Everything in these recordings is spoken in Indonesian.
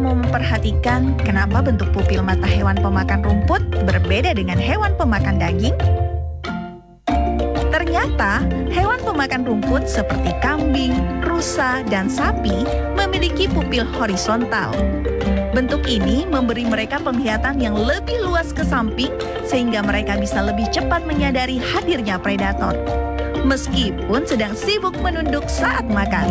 kamu memperhatikan kenapa bentuk pupil mata hewan pemakan rumput berbeda dengan hewan pemakan daging? Ternyata, hewan pemakan rumput seperti kambing, rusa, dan sapi memiliki pupil horizontal. Bentuk ini memberi mereka penglihatan yang lebih luas ke samping sehingga mereka bisa lebih cepat menyadari hadirnya predator, meskipun sedang sibuk menunduk saat makan.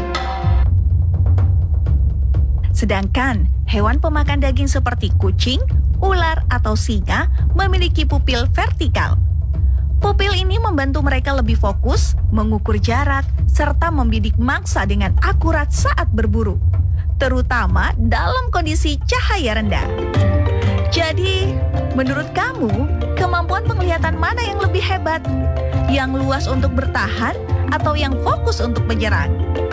Sedangkan hewan pemakan daging seperti kucing, ular, atau singa memiliki pupil vertikal. Pupil ini membantu mereka lebih fokus, mengukur jarak, serta membidik mangsa dengan akurat saat berburu, terutama dalam kondisi cahaya rendah. Jadi, menurut kamu, kemampuan penglihatan mana yang lebih hebat? Yang luas untuk bertahan atau yang fokus untuk menyerang?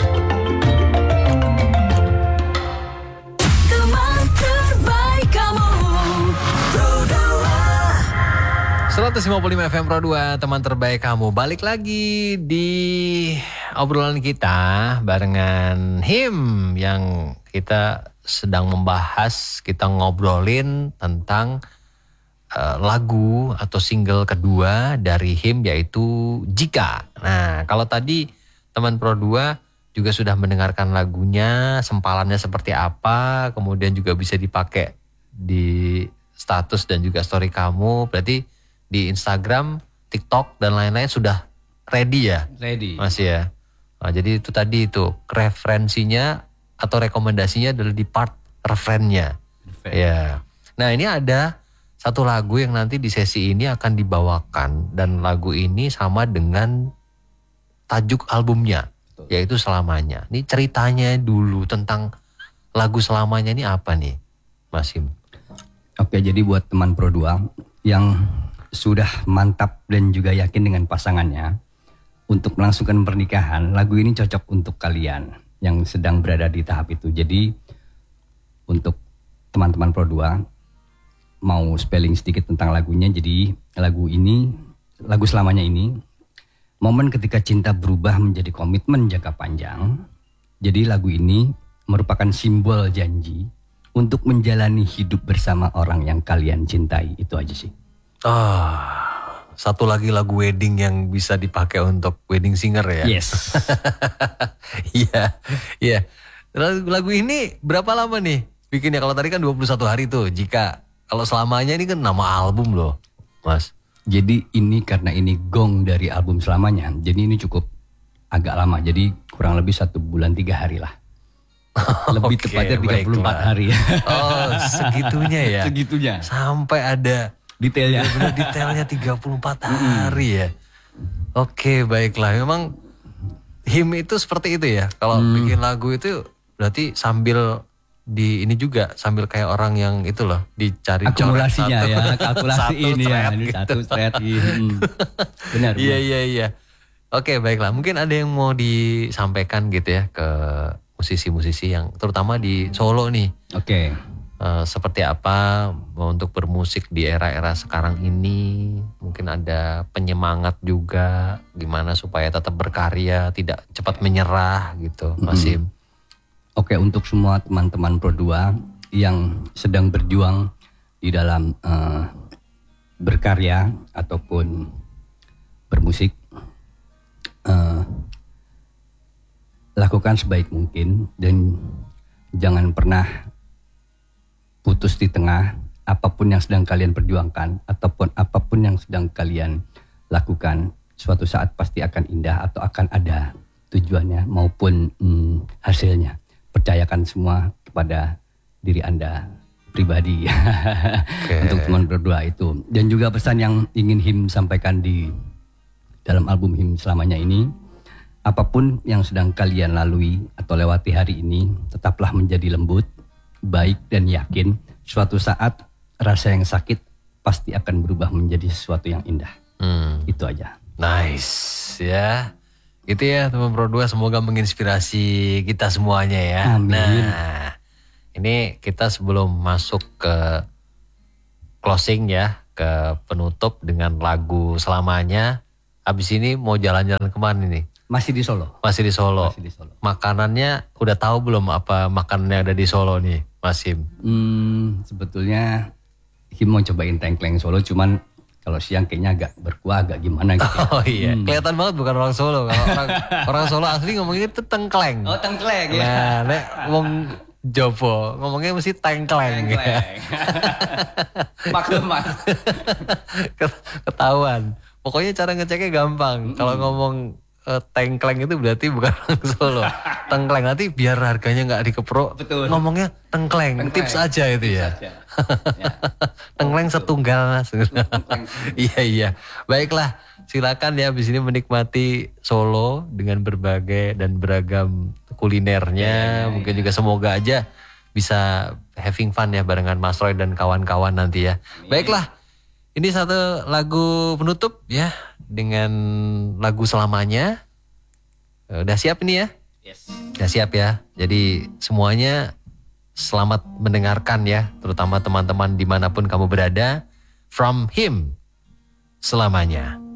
155 FM Pro 2, teman terbaik kamu. Balik lagi di obrolan kita barengan Him yang kita sedang membahas, kita ngobrolin tentang lagu atau single kedua dari Him yaitu Jika. Nah, kalau tadi teman Pro 2 juga sudah mendengarkan lagunya, sempalannya seperti apa, kemudian juga bisa dipakai di status dan juga story kamu, berarti di Instagram, TikTok, dan lain-lain sudah ready ya? Ready. Mas ya. Nah, jadi itu tadi itu referensinya atau rekomendasinya adalah di part referennya. Ya. Nah, ini ada satu lagu yang nanti di sesi ini akan dibawakan dan lagu ini sama dengan tajuk albumnya. Betul. Yaitu Selamanya. Ini ceritanya dulu tentang lagu Selamanya ini apa nih, Mas Him? Oke, jadi buat teman Pro 2 yang sudah mantap dan juga yakin dengan pasangannya untuk melangsungkan pernikahan, lagu ini cocok untuk kalian yang sedang berada di tahap itu. Jadi untuk teman-teman Pro 2 mau spelling sedikit tentang lagunya. Jadi lagu Selamanya ini momen ketika cinta berubah menjadi komitmen jangka panjang. Jadi lagu ini merupakan simbol janji untuk menjalani hidup bersama orang yang kalian cintai. Itu aja sih. Satu lagi lagu wedding yang bisa dipakai untuk wedding singer ya. Yes. Iya, iya. Lagu ini berapa lama nih bikinnya? Kalau tadi kan 21 hari tuh. Jika kalau Selamanya ini kan nama album loh, Mas. Jadi ini karena ini gong dari album Selamanya, jadi ini cukup agak lama. Jadi kurang lebih 1 bulan 3 hari lah. Lebih tepatnya 34 hari. Oh, segitunya ya. Segitunya. Sampai ada detailnya. Benar detailnya 34 hari ya. Oke, baiklah. Memang Him itu seperti itu ya. Kalau bikin lagu itu berarti sambil ini juga sambil kayak orang yang itu loh, dicari akumulasinya ya, kalkulasi ini ya, gitu. Satu thread ini. Benar. Iya. Oke, baiklah. Mungkin ada yang mau disampaikan gitu ya ke musisi-musisi yang terutama di Solo nih. Oke. Seperti apa untuk bermusik di era-era sekarang ini, mungkin ada penyemangat juga gimana supaya tetap berkarya, tidak cepat menyerah gitu, Mas Him. Oke, untuk semua teman-teman Pro 2 yang sedang berjuang di dalam berkarya ataupun bermusik, lakukan sebaik mungkin dan jangan pernah putus di tengah. Apapun yang sedang kalian perjuangkan ataupun apapun yang sedang kalian lakukan, suatu saat pasti akan indah atau akan ada tujuannya maupun hasilnya. Percayakan semua kepada diri Anda pribadi. Untuk teman berdua itu. Dan juga pesan yang ingin Him sampaikan di dalam album Him Selamanya ini, apapun yang sedang kalian lalui atau lewati hari ini, tetaplah menjadi lembut, baik dan yakin suatu saat rasa yang sakit pasti akan berubah menjadi sesuatu yang indah. Itu aja. Nice ya. Itu ya teman Pro 2, semoga menginspirasi kita semuanya ya. Amin. Nah, ini kita sebelum masuk ke closing ya, ke penutup dengan lagu Selamanya. Habis ini mau jalan-jalan kemana nih? Masih di Solo. Masih di Solo. Masih di Solo. Makanannya udah tahu belum apa makanan yang ada di Solo nih? Mas Him? Sebetulnya Him mau cobain tengkleng Solo, cuman kalau siang kayaknya agak berkuah, agak gimana gitu. Oh iya, kelihatan banget bukan orang Solo. Kalau orang Solo asli ngomongnya itu tengkleng. Oh tengkleng ya. Nah, nek wong Jopo ngomongnya mesti tengkleng. Maklum Mas. Ketahuan. Pokoknya cara ngeceknya gampang. Kalau ngomong tengkleng itu berarti bukan orang Solo. Tengkleng, nanti biar harganya nggak dikeprok. Betul. Ngomongnya tengkleng. Tips aja itu ya. Tengkleng setunggal Mas. Iya. Baiklah, silakan ya abis ini menikmati Solo dengan berbagai dan beragam kulinernya. Mungkin juga semoga aja bisa having fun ya barengan Mas Roy dan kawan-kawan nanti ya. Baiklah, ini satu lagu penutup ya dengan lagu Selamanya. Udah siap ini ya? Yes. Udah siap ya. Jadi semuanya selamat mendengarkan ya, terutama teman-teman dimanapun kamu berada. From Him, Selamanya.